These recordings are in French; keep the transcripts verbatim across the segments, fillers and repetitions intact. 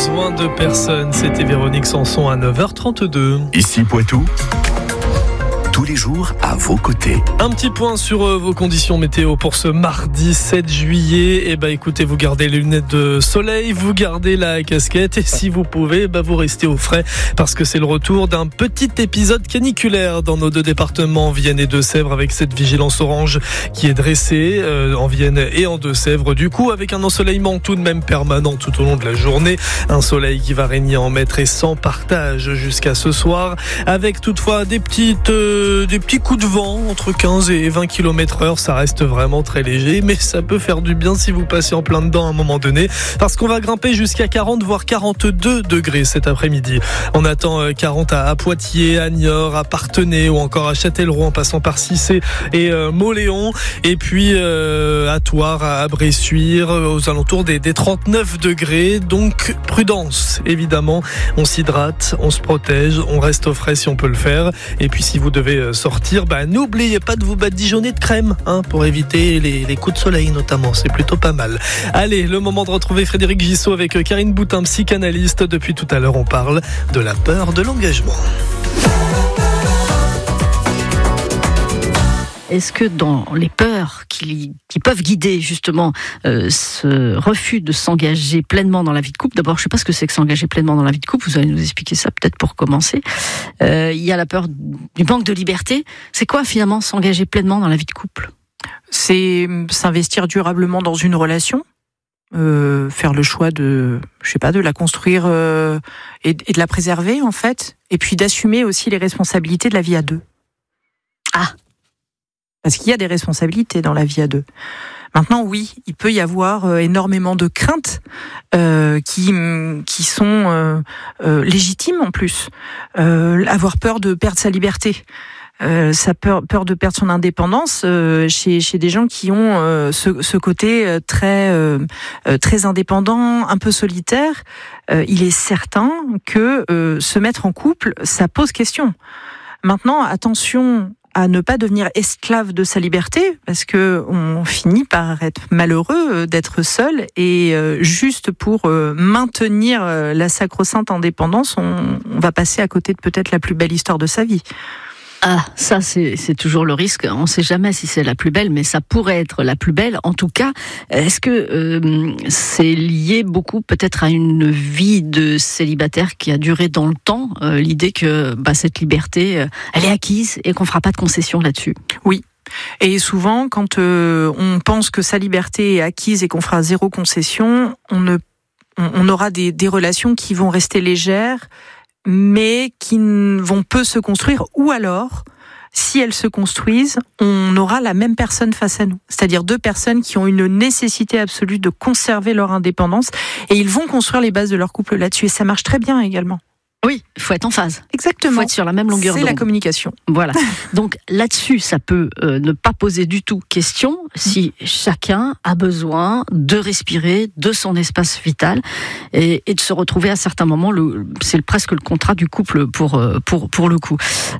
besoin de personne. C'était Véronique Sanson à neuf heures trente-deux. Ici Poitou, tous les jours à vos côtés. Un petit point sur euh, vos conditions météo pour ce mardi sept juillet. Eh ben, écoutez, vous gardez les lunettes de soleil, vous gardez la casquette et si vous pouvez, bah, vous restez au frais parce que c'est le retour d'un petit épisode caniculaire dans nos deux départements, Vienne et Deux-Sèvres, avec cette vigilance orange qui est dressée euh, en Vienne et en Deux-Sèvres. Du coup, avec un ensoleillement tout de même permanent tout au long de la journée, un soleil qui va régner en maître et sans partage jusqu'à ce soir, avec toutefois des petites euh, des petits coups de vent entre quinze et vingt kilomètres heure. Ça reste vraiment très léger, mais ça peut faire du bien si vous passez en plein dedans à un moment donné, parce qu'on va grimper jusqu'à quarante voire quarante-deux degrés cet après-midi. On attend quarante à Poitiers, à Niort, à Parthenay ou encore à Châtellerault en passant par Cissé et euh, Mauléon, et puis euh, à Thouars, à Bressuire, aux alentours des, des trente-neuf degrés. Donc prudence, évidemment, on s'hydrate, on se protège, on reste au frais si on peut le faire, et puis si vous devez sortir, bah, n'oubliez pas de vous badigeonner de crème hein, pour éviter les, les coups de soleil notamment, c'est plutôt pas mal. Allez, le moment de retrouver Frédéric Gissot avec Karine Boutin, psychanalyste. Depuis tout à l'heure, on parle de la peur de l'engagement. Est-ce que dans les peurs qui, qui peuvent guider justement euh, ce refus de s'engager pleinement dans la vie de couple, d'abord je ne sais pas ce que c'est que s'engager pleinement dans la vie de couple, vous allez nous expliquer ça peut-être pour commencer. Euh, il y a la peur du manque de liberté. C'est quoi finalement s'engager pleinement dans la vie de couple ? C'est s'investir durablement dans une relation, euh, faire le choix de, je sais pas, de la construire euh, et, et de la préserver en fait, et puis d'assumer aussi les responsabilités de la vie à deux. Ah. Parce qu'il y a des responsabilités dans la vie à deux. Maintenant, oui, il peut y avoir euh, énormément de craintes euh, qui qui sont euh, euh, légitimes en plus. Euh, avoir peur de perdre sa liberté, euh, sa peur peur de perdre son indépendance euh, chez chez des gens qui ont euh, ce ce côté très euh, très indépendant, un peu solitaire. Euh, il est certain que euh, se mettre en couple, ça pose question. Maintenant, attention à ne pas devenir esclave de sa liberté, parce que on finit par être malheureux d'être seul, et juste pour maintenir la sacro-sainte indépendance, on, on va passer à côté de peut-être la plus belle histoire de sa vie. Ah, ça c'est, c'est toujours le risque. On ne sait jamais si c'est la plus belle, mais ça pourrait être la plus belle. En tout cas, est-ce que euh, c'est lié beaucoup peut-être à une vie de célibataire qui a duré dans le temps, euh, l'idée que bah, cette liberté, euh, elle est acquise et qu'on ne fera pas de concessions là-dessus ? Oui. Et souvent, quand euh, on pense que sa liberté est acquise et qu'on fera zéro concession, on, ne, on, on aura des, des relations qui vont rester légères, mais qui vont peu se construire, ou alors, si elles se construisent, on aura la même personne face à nous. C'est-à-dire deux personnes qui ont une nécessité absolue de conserver leur indépendance, et ils vont construire les bases de leur couple là-dessus, et ça marche très bien également. Oui, il faut être en phase. Exactement. Il faut être sur la même longueur d'onde. C'est la communication. Voilà. Donc là-dessus, ça peut euh, ne pas poser du tout question si chacun a besoin de respirer de son espace vital et, et de se retrouver à certains moments. Le, c'est presque le contrat du couple pour pour pour le coup.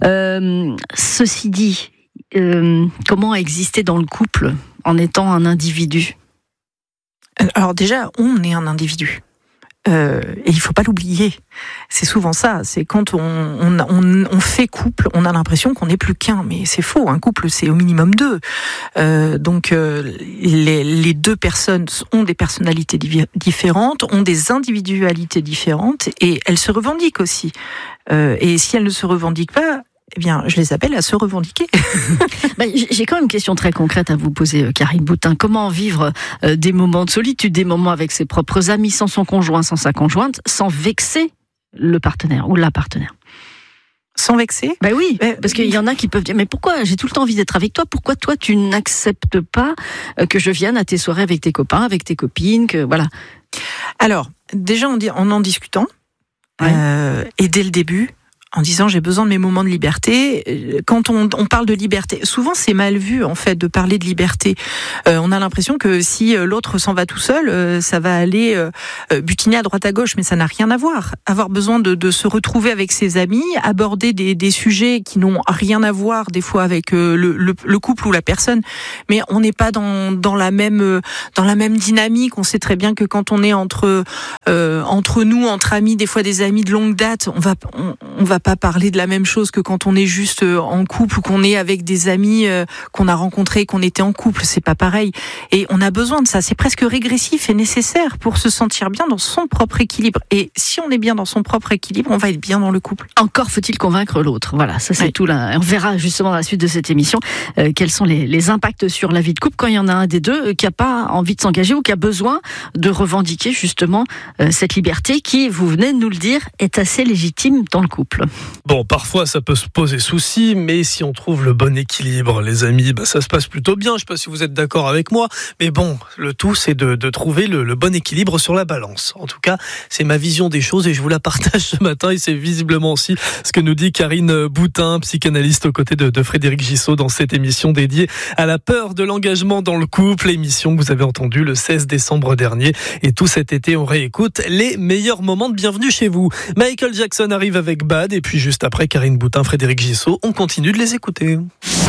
Euh, ceci dit, euh, comment exister dans le couple en étant un individu ? Alors déjà, on est un individu. Euh, et il faut pas l'oublier. C'est souvent ça. C'est quand on, on, on, on fait couple, on a l'impression qu'on n'est plus qu'un. Mais c'est faux. Un couple, c'est au minimum deux. Euh, donc euh, les, les deux personnes ont des personnalités différentes, ont des individualités différentes, et elles se revendiquent aussi. Euh, et si elles ne se revendiquent pas, eh bien, je les appelle à se revendiquer. Ben, j'ai quand même une question très concrète à vous poser, Karine Boutin. Comment vivre euh, des moments de solitude, des moments avec ses propres amis, sans son conjoint, sans sa conjointe, sans vexer le partenaire ou la partenaire ? Sans vexer ? Ben oui, euh, parce qu'il y en a qui peuvent dire « Mais pourquoi ? J'ai tout le temps envie d'être avec toi. Pourquoi toi, tu n'acceptes pas que je vienne à tes soirées avec tes copains, avec tes copines ?» que voilà. Alors, déjà, en en discutant, ouais. euh, et dès le début, en disant j'ai besoin de mes moments de liberté. Quand on, on parle de liberté, souvent c'est mal vu en fait de parler de liberté. Euh, on a l'impression que si l'autre s'en va tout seul, euh, ça va aller euh, butiner à droite à gauche, mais ça n'a rien à voir. Avoir besoin de, de se retrouver avec ses amis, aborder des, des sujets qui n'ont rien à voir des fois avec euh, le, le, le couple ou la personne, mais on n'est pas dans, dans la même dans la même dynamique. On sait très bien que quand on est entre euh, entre nous, entre amis, des fois des amis de longue date, on va on, on va pas parler de la même chose que quand on est juste en couple ou qu'on est avec des amis euh, qu'on a rencontrés, qu'on était en couple. C'est pas pareil. Et on a besoin de ça. C'est presque régressif et nécessaire pour se sentir bien dans son propre équilibre. Et si on est bien dans son propre équilibre, on va être bien dans le couple. Encore faut-il convaincre l'autre. Voilà, ça c'est oui. tout là. On verra justement dans la suite de cette émission euh, quels sont les, les impacts sur la vie de couple quand il y en a un des deux euh, qui a pas envie de s'engager ou qui a besoin de revendiquer justement euh, cette liberté qui, vous venez de nous le dire, est assez légitime dans le couple. Bon, parfois ça peut se poser souci, mais si on trouve le bon équilibre, les amis, bah, ça se passe plutôt bien. Je ne sais pas si vous êtes d'accord avec moi, mais bon, le tout c'est de, de trouver le, le bon équilibre sur la balance. En tout cas, c'est ma vision des choses et je vous la partage ce matin et c'est visiblement aussi ce que nous dit Karine Boutin, psychanalyste aux côtés de, de Frédéric Gissot dans cette émission dédiée à la peur de l'engagement dans le couple, émission que vous avez entendue le seize décembre dernier. Et tout cet été, on réécoute les meilleurs moments de Bienvenue chez vous. Michael Jackson arrive avec Bad et puis juste après Karine Boutin, Frédéric Gissot, on continue de les écouter.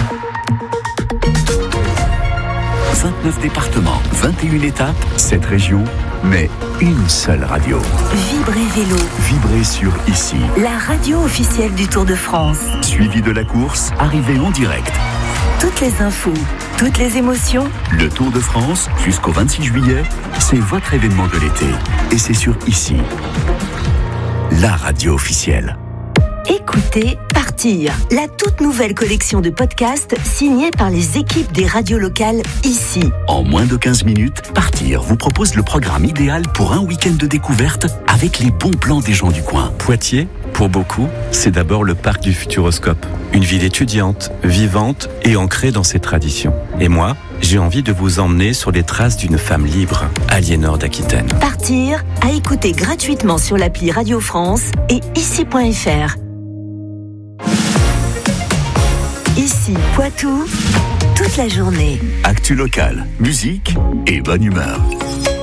vingt-neuf départements, vingt et une étapes, sept régions, mais une seule radio. Vibrez Vélo. Vibrez sur Ici. La radio officielle du Tour de France. Suivi de la course, arrivée en direct. Toutes les infos, toutes les émotions. Le Tour de France, jusqu'au vingt-six juillet, c'est votre événement de l'été. Et c'est sur Ici. La radio officielle. Écoutez Partir, la toute nouvelle collection de podcasts signée par les équipes des radios locales Ici. En moins de quinze minutes, Partir vous propose le programme idéal pour un week-end de découverte avec les bons plans des gens du coin. Poitiers, pour beaucoup, c'est d'abord le parc du Futuroscope. Une ville étudiante, vivante et ancrée dans ses traditions. Et moi, j'ai envie de vous emmener sur les traces d'une femme libre, Aliénor d'Aquitaine. Partir, à écouter gratuitement sur l'appli Radio France et ici point f r. Ici, Poitou, toute la journée. Actu local, musique et bonne humeur.